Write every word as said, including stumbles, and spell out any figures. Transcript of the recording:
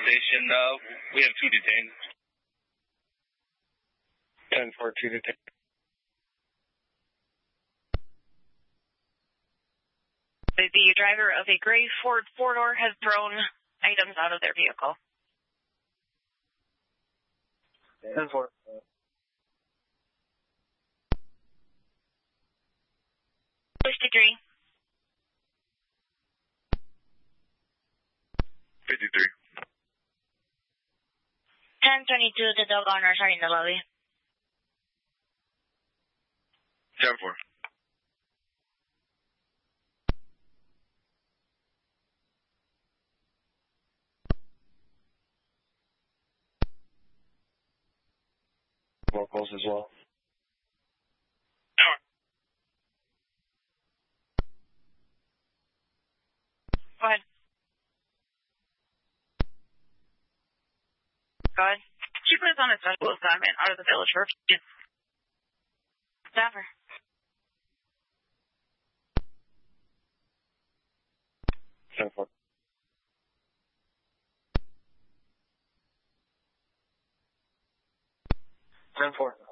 station. Uh, we have two detained. ten four, two detained. The driver of a gray Ford four-door has thrown items out of their vehicle. ten four. fifty-three. fifty-three. ten twenty-two, the dog owners are in the lobby. ten four. Locals as well. Go ahead. Go ahead. She put us on a special assignment out of the village for yeah. Staffer. ten four. ten four.